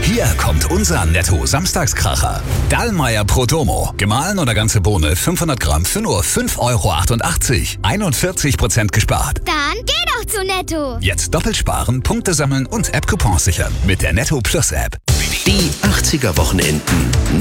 Hier kommt unser Netto-Samstagskracher. Dallmayr Prodomo. Gemahlen oder ganze Bohne 500 Gramm für nur 5,88 €. 41% gespart. Dann geh doch zu Netto. Jetzt doppelt sparen, Punkte sammeln und App-Coupons sichern. Mit der Netto Plus App. Die 80er Wochenenden.